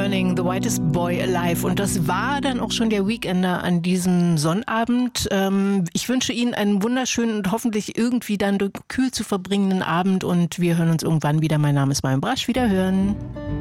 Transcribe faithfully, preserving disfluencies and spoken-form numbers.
Burning, The Whitest Boy Alive. Und das war dann auch schon der Weekender an diesem Sonnabend. Ähm, ich wünsche Ihnen einen wunderschönen und hoffentlich irgendwie dann kühl zu verbringenden Abend. Und wir hören uns irgendwann wieder. Mein Name ist Marion Brasch. Wiederhören.